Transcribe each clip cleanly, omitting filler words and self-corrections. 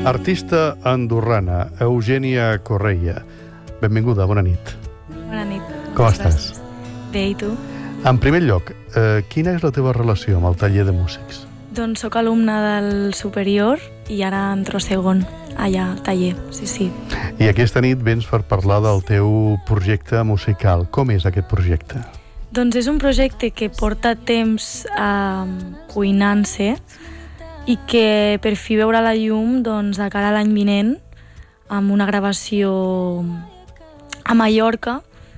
Artista andorrana, Eugènia Correia. Benvinguda, bona nit. Bona nit. Com estàs? Bé, i tu? En primer lloc, quina és la teva relació amb el taller de músics? Doncs sóc alumna del superior i ara entro a segon, allà al taller, sí. I aquesta nit vens per parlar del teu projecte musical. Com és aquest projecte? Doncs és un projecte que porta temps cuinant-se i que per fi veurà la llum doncs, de cara a l'any vinent amb una gravació a Mallorca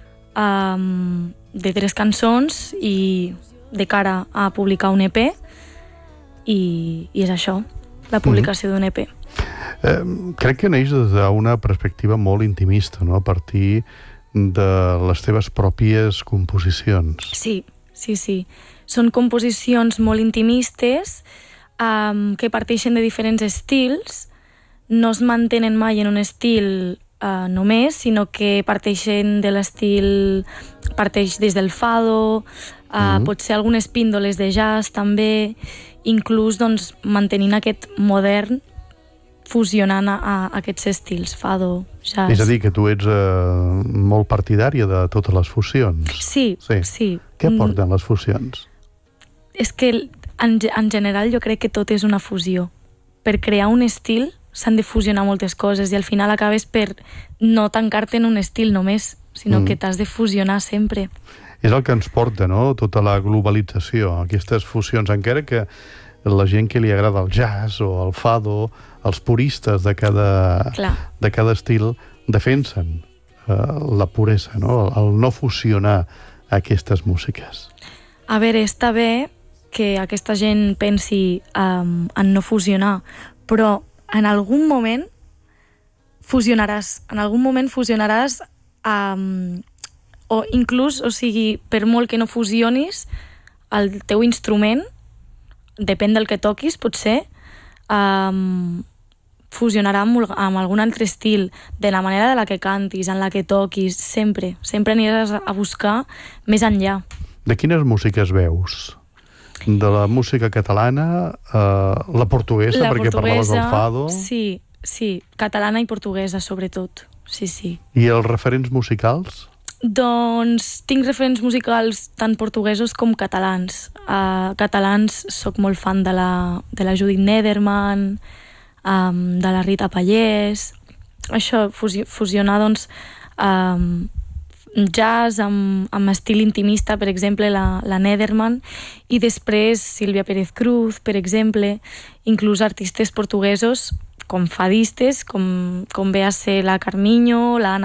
de 3 cançons i de cara a publicar un EP i és això, la publicació d'un EP. Crec que neix des d'una perspectiva molt intimista, no? A partir de les teves pròpies composicions. Sí. Són composicions molt intimistes que parteixen de diferents estils, no es mantenen mai en un estil només, sinó que parteixen de l'estil, parteix des del fado, potser algunes píndoles de jazz també, inclús doncs, mantenint aquest modern, fusionant aquests estils, fado, jazz. És a dir, que tu ets molt partidària de totes les fusions. Sí. Què aporten les fusions? És que en general jo crec que tot és una fusió. Per crear un estil s'han de fusionar moltes coses i al final acabes per no tancar-te en un estil només, sinó que t'has de fusionar sempre. És el que ens porta, no?, tota la globalització, aquestes fusions, encara que la gent que li agrada el jazz o el fado, els puristes de cada estil defensen la puresa, no?, el no fusionar aquestes músiques. A veure, està bé que aquesta gent pensi en no fusionar, però en algun moment fusionaràs. En algun moment fusionaràs o inclús, o sigui, per molt que no fusionis, el teu instrument, depèn del que toquis, potser, fusionarà amb algun altre estil, de la manera de la que cantis, en la que toquis, sempre aniràs a buscar més enllà. De quines músiques veus? De la música catalana, la portuguesa, perquè parlaves del fado. Sí, catalana i portuguesa, sobretot. Sí. I els referents musicals? Doncs tinc referents musicals tant portuguesos com catalans. Catalans soc molt fan de la Judit Nederman, de la Rita Pallés. Això, fusionar, doncs, jazz amb estil intimista, per exemple, la Nederman, i després Sílvia Pérez Cruz, per exemple, inclús artistes portuguesos com fadistes, com ve a ser la Carminho, la Ana